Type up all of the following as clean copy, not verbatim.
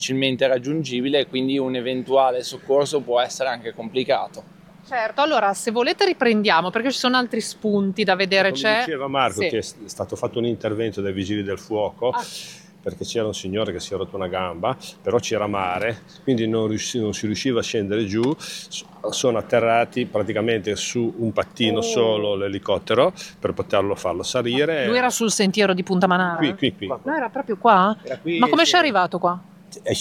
facilmente raggiungibile e quindi un eventuale soccorso può essere anche complicato. Certo, allora se volete riprendiamo perché ci sono altri spunti da vedere. Come diceva Marco, Sì. che è stato fatto un intervento dai vigili del fuoco perché c'era un signore che si è rotto una gamba, però c'era mare, quindi non si riusciva a scendere giù. Sono atterrati praticamente su un pattino solo l'elicottero per poterlo farlo salire. Lui era sul sentiero di Punta Manara? Qui. No, era proprio qua? Era qui, Ma come sì. ci è arrivato qua? È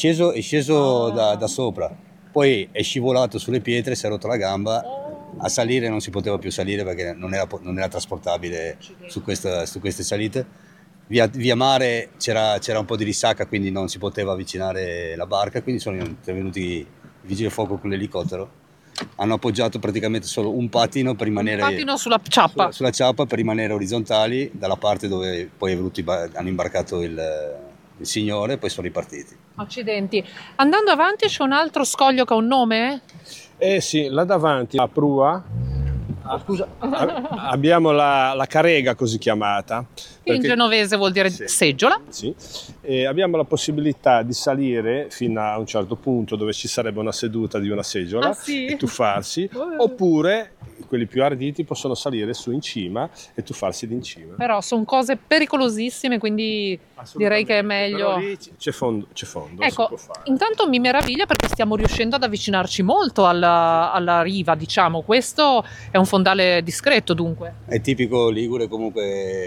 sceso da sopra, poi è scivolato sulle pietre, si è rotto la gamba. A salire non si poteva più salire perché non era trasportabile su queste salite. Via mare c'era un po' di risacca, quindi non si poteva avvicinare la barca, quindi sono intervenuti i vigili del fuoco con l'elicottero. Hanno appoggiato praticamente solo un pattino per rimanere... Un pattino sulla ciappa. Sulla ciappa per rimanere orizzontali dalla parte dove poi hanno imbarcato il signore e poi sono ripartiti. Accidenti. Andando avanti c'è un altro scoglio che ha un nome? Sì, là davanti a prua Scusa. abbiamo la carrega così chiamata. Che in genovese vuol dire seggiola. Sì. E abbiamo la possibilità di salire fino a un certo punto dove ci sarebbe una seduta di una seggiola e tuffarsi, oppure quelli più arditi possono salire su in cima e tuffarsi in cima. Però sono cose pericolosissime, quindi direi che è meglio. Però lì c'è fondo, Ecco, si può fare. intanto mi meraviglia perché stiamo riuscendo ad avvicinarci molto alla riva, diciamo. Questo è un fondale discreto, dunque. È tipico ligure comunque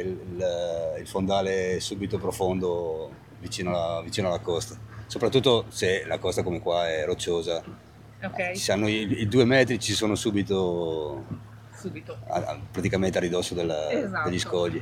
il fondale subito profondo vicino alla costa, soprattutto se la costa come qua è rocciosa. Ok. Ci hanno i 2 metri, ci sono subito praticamente a ridosso Esatto. degli scogli.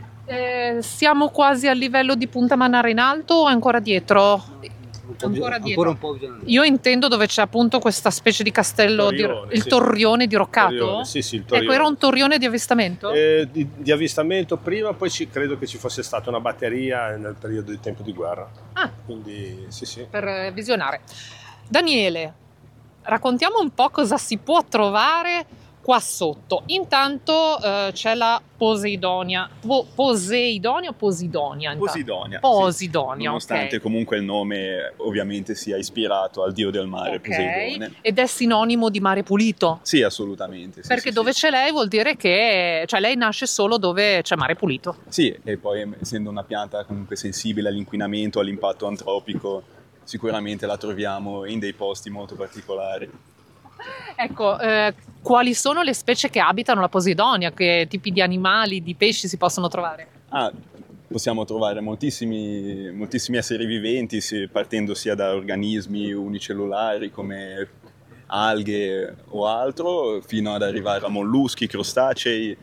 Siamo quasi al livello di Punta Manara in alto o ancora dietro? Ancora un po' bisogna andare. Io intendo dove c'è appunto questa specie di castello, il torrione di Roccato. Torrione, sì, il torrione. Ecco, era un torrione di avvistamento? Di avvistamento prima, poi credo che ci fosse stata una batteria nel periodo di tempo di guerra. Quindi sì. Per visionare. Daniele, raccontiamo un po' cosa si può trovare qua sotto. Intanto c'è la Poseidonia. Poseidonia o Posidonia? Posidonia, sì. Nonostante comunque il nome ovviamente sia ispirato al dio del mare, Poseidone. Ed è sinonimo di mare pulito? Sì, assolutamente. Sì, perché dove c'è lei vuol dire che lei nasce solo dove c'è mare pulito. Sì, e poi essendo una pianta comunque sensibile all'inquinamento, all'impatto antropico, sicuramente la troviamo in dei posti molto particolari. Ecco, quali sono le specie che abitano la Posidonia? Che tipi di animali, di pesci si possono trovare? Possiamo trovare moltissimi esseri viventi, partendo sia da organismi unicellulari come alghe o altro, fino ad arrivare a molluschi, crostacei,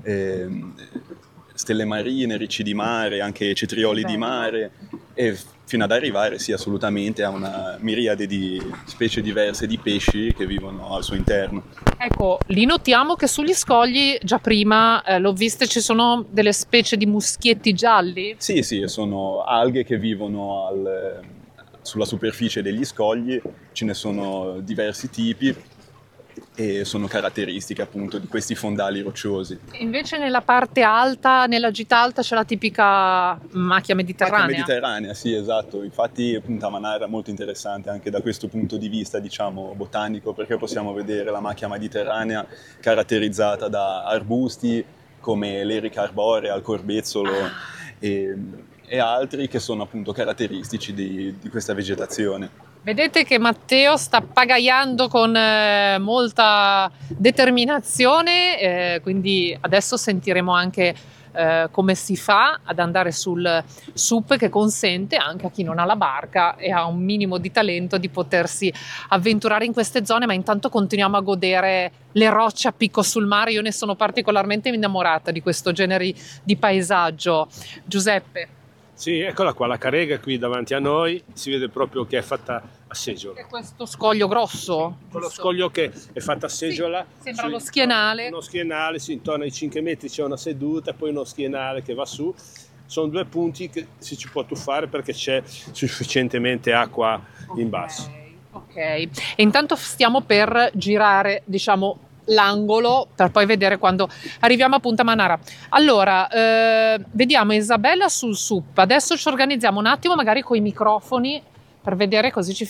stelle marine, ricci di mare, anche cetrioli di mare, e fino ad arrivare assolutamente a una miriade di specie diverse di pesci che vivono al suo interno. Ecco, lì notiamo che sugli scogli, già prima l'ho viste, ci sono delle specie di muschietti gialli? Sì, sono alghe che vivono sulla superficie degli scogli, ce ne sono diversi tipi e sono caratteristiche appunto di questi fondali rocciosi. Invece nella parte alta, nella gita alta, c'è la tipica macchia mediterranea. Macchia mediterranea, sì, esatto. Infatti Punta Manara è molto interessante anche da questo punto di vista, diciamo, botanico, perché possiamo vedere la macchia mediterranea caratterizzata da arbusti come l'erica arborea, il corbezzolo e altri che sono appunto caratteristici di questa vegetazione. Vedete che Matteo sta pagaiando con molta determinazione, quindi adesso sentiremo anche come si fa ad andare sul SUP, che consente anche a chi non ha la barca e ha un minimo di talento di potersi avventurare in queste zone, ma intanto continuiamo a godere le rocce a picco sul mare. Io ne sono particolarmente innamorata di questo genere di paesaggio. Giuseppe. Sì, eccola qua, la carrega qui davanti a noi, si vede proprio che è fatta a seggiola. È questo scoglio grosso? Quello scoglio che è fatta a seggiola. Sì, sembra lo schienale. Uno schienale, sì, intorno ai 5 metri c'è una seduta, poi uno schienale che va su. Sono 2 punti che si ci può tuffare perché c'è sufficientemente acqua in basso. Ok, e intanto stiamo per girare, diciamo, l'angolo per poi vedere quando arriviamo a Punta Manara. Allora, vediamo Isabella sul SUP. Adesso ci organizziamo un attimo magari con i microfoni per vedere, così ci